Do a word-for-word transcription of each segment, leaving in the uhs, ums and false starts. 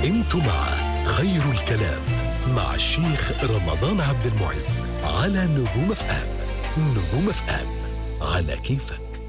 انتم مع خير الكلام مع الشيخ رمضان عبد المعز على نجوم اف ام. نجوم اف ام على كيفك.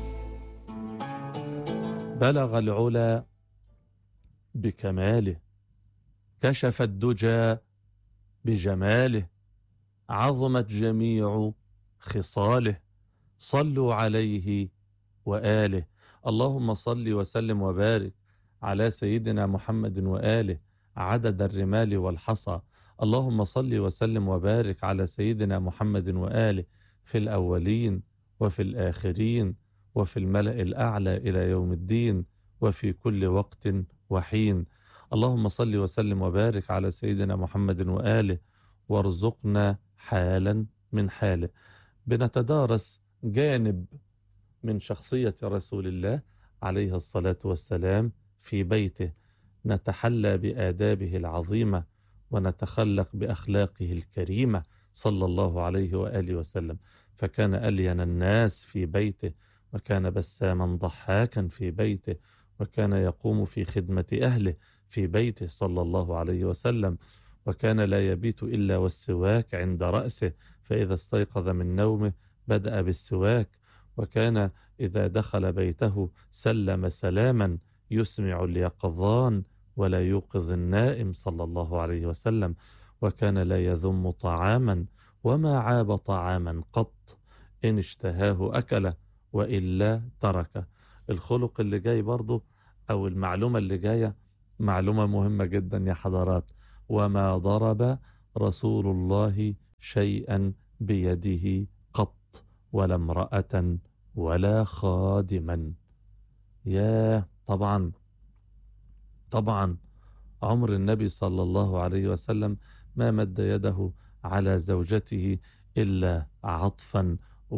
بلغ العلا بكماله، كشف الدجى بجماله، عظمت جميع خصاله، صلوا عليه وآله. اللهم صل وسلم وبارك على سيدنا محمد وآله عدد الرمال والحصى. اللهم صل وسلم وبارك على سيدنا محمد وآله في الأولين وفي الآخرين وفي الملأ الأعلى إلى يوم الدين وفي كل وقت وحين. اللهم صل وسلم وبارك على سيدنا محمد وآله وارزقنا حالا من حاله. بنتدارس جانب من شخصية رسول الله عليه الصلاة والسلام في بيته، نتحلى بآدابه العظيمة ونتخلق بأخلاقه الكريمة صلى الله عليه وآله وسلم. فكان ألين الناس في بيته، وكان بساما ضحاكا في بيته، وكان يقوم في خدمة أهله في بيته صلى الله عليه وسلم، وكان لا يبيت إلا والسواك عند رأسه، فإذا استيقظ من نومه بدأ بالسواك، وكان إذا دخل بيته سلم سلاما يسمع اليقظان ولا يوقظ النائم صلى الله عليه وسلم، وكان لا يذم طعاما وما عاب طعاما قط، إن اشتهاه أكله وإلا تركه. الخلق اللي جاي برضو أو المعلومة اللي جاية معلومة مهمة جدا يا حضرات. وما ضرب رسول الله شيئا بيده قط ولا امرأة ولا خادما. يا طبعا طبعا عمر النبي صلى الله عليه وسلم ما مد يده على زوجته إلا عطفا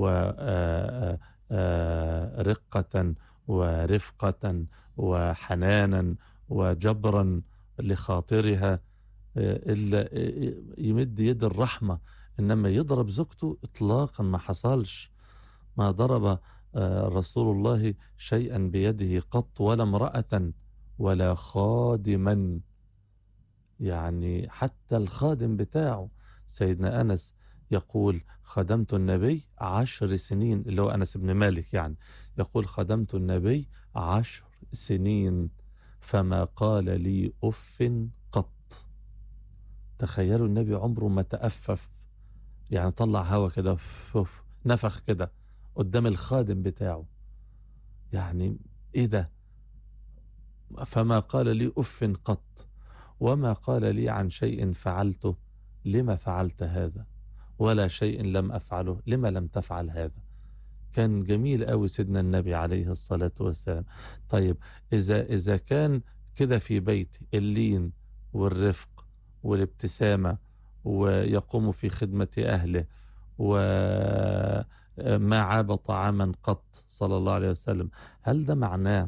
ورقة ورفقة وحنانا وجبرا لخاطرها، إلا يمد يد الرحمة. إنما يضرب زوجته إطلاقا ما حصلش. ما ضرب رسول الله شيئا بيده قط ولا امرأة ولا خادما. يعني حتى الخادم بتاعه سيدنا أنس يقول خدمت النبي عشر سنين، اللي هو أنس بن مالك، يعني يقول خدمت النبي عشر سنين فما قال لي أف قط. تخيلوا النبي عمره ما تأفف، يعني طلع هوا كده نفخ كده قدام الخادم بتاعه. يعني إيه ده؟ فما قال لي أف قط وما قال لي عن شيء فعلته لما فعلت هذا، ولا شيء لم أفعله لما لم تفعل هذا. كان جميل قوي سيدنا النبي عليه الصلاة والسلام. طيب إذا, إذا كان كده في بيت اللين والرفق والابتسامة ويقوم في خدمة أهله وما عاب طعاما قط صلى الله عليه وسلم، هل ده معناه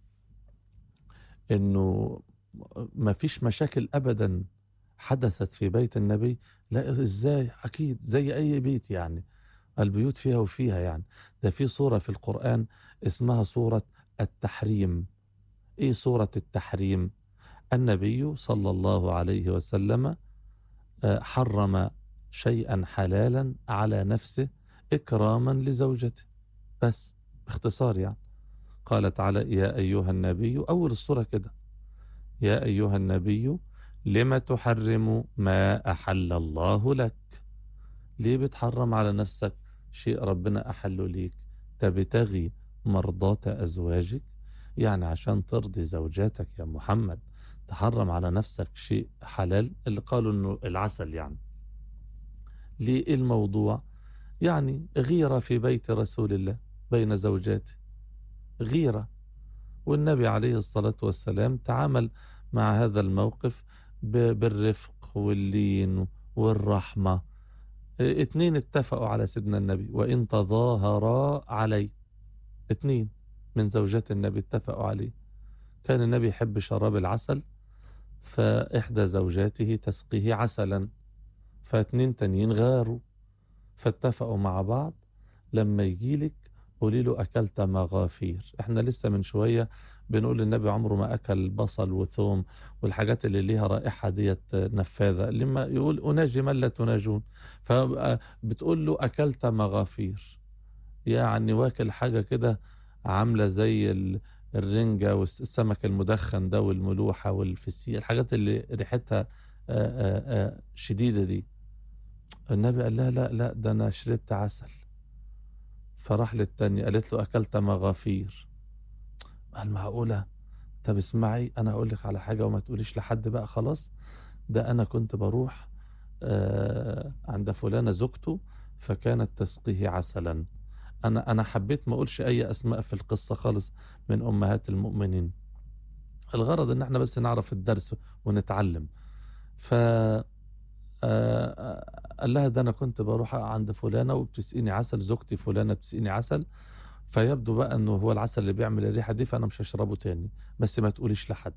انه ما فيش مشاكل ابدا حدثت في بيت النبي؟ لا، ازاي؟ اكيد زي اي بيت، يعني البيوت فيها وفيها. يعني ده في صورة في القرآن اسمها صورة التحريم. ايه صورة التحريم؟ النبي صلى الله عليه وسلم حرم شيئا حلالا على نفسه إكراما لزوجته، بس باختصار. يعني قال تعالى يا أيها النبي، أول الصورة كده، يا أيها النبي لما تحرم ما أحل الله لك. ليه بتحرم على نفسك شيء ربنا أحله ليك؟ تبتغي مرضات أزواجك، يعني عشان ترضي زوجاتك يا محمد تحرم على نفسك شيء حلال، اللي قالوا إنه العسل. يعني ليه الموضوع؟ يعني غيرة في بيت رسول الله بين زوجاته، غيرة. والنبي عليه الصلاة والسلام تعامل مع هذا الموقف بالرفق واللين والرحمة. اتنين اتفقوا على سيدنا النبي وإن تظاهرا عليه، اتنين من زوجات النبي اتفقوا عليه. كان النبي يحب شراب العسل، فإحدى زوجاته تسقيه عسلا، فاتنين تانيين غاروا، فاتفقوا مع بعض لما يجيلك قولي له أكلت مغافير. احنا لسه من شوية بنقول النبي عمره ما أكل بصل وثوم والحاجات اللي ليها رائحة ديت نفاذة، لما يقول أناجي من لا تناجون. فبتقول له أكلت مغافير، يعني واكل حاجة كده عاملة زي الرنجة والسمك المدخن ده والملوحة والفسيخ، الحاجات اللي ريحتها شديدة دي. النبي قال لها لا لا ده أنا شربت عسل. فراح للتانية قالت له أكلت مغافير. قال معقولة؟ طب اسمعي أنا هقول لك على حاجة وما تقوليش لحد بقى خلاص. ده أنا كنت بروح آه عند فلانة زوجته فكانت تسقيه عسلا. أنا أنا حبيت ما أقولش أي أسماء في القصة خالص من أمهات المؤمنين، الغرض إن احنا بس نعرف الدرس ونتعلم. ف آه قال لها ده أنا كنت بروح عند فلانة وبتسقيني عسل، زوجتي فلانة بتسقيني عسل، فيبدو بقى أنه هو العسل اللي بيعمل الريحة دي، فأنا مش هشربه تاني بس ما تقوليش لحد.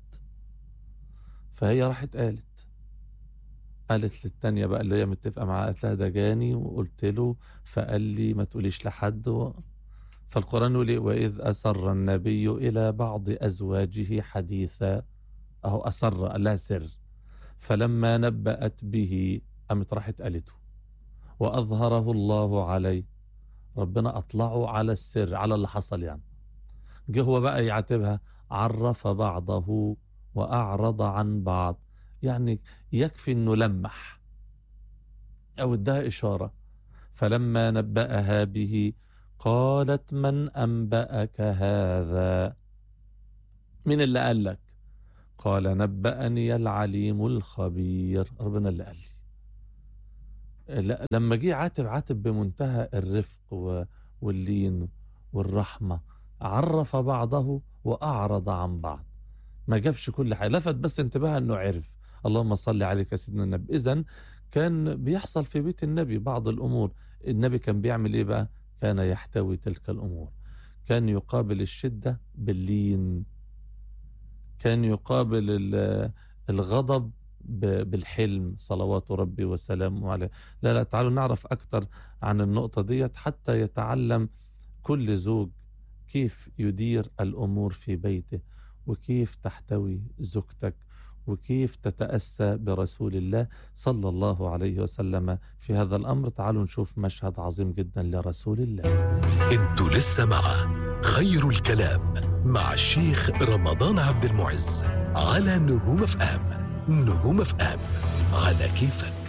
فهي راحت قالت قالت للتانية بقى اللي هي متفقة معاها، قالت لها ده جاني وقلت له فقال لي ما تقوليش لحد و... فالقرآن يقول وإذ أسر النبي إلى بعض أزواجه حديثا، أهو أسر قال لها سر، فلما نبأت به قامت راحت قالته وأظهره الله عليه، ربنا أطلعه على السر على اللي حصل. يعني جه هو بقى يعاتبها عرف بعضه وأعرض عن بعض، يعني يكفي أنه لمح أو ادها إشارة. فلما نبأها به قالت من أنبأك هذا؟ من اللي قال لك؟ قال نبأني العليم الخبير، ربنا اللي قال لي. لما جه عاتب عاتب بمنتهى الرفق واللين والرحمة، عرف بعضه وأعرض عن بعض، ما جابش كل حاجة، لفت بس انتباه أنه عرف. اللهم صل عليك يا سيدنا النبي. إذن كان بيحصل في بيت النبي بعض الأمور، النبي كان بيعمل إيه بقى؟ كان يحتوي تلك الأمور، كان يقابل الشدة باللين، كان يقابل الغضب بالحلم صلوات ربي وسلامه عليه. لا لا تعالوا نعرف أكتر عن النقطة ديت حتى يتعلم كل زوج كيف يدير الأمور في بيته، وكيف تحتوي زوجتك، وكيف تتأسى برسول الله صلى الله عليه وسلم في هذا الأمر. تعالوا نشوف مشهد عظيم جدا لرسول الله. انتوا لسه مع خير الكلام مع الشيخ رمضان عبد المعز على نجوم اف ام. نجوم اف ام على كيفك.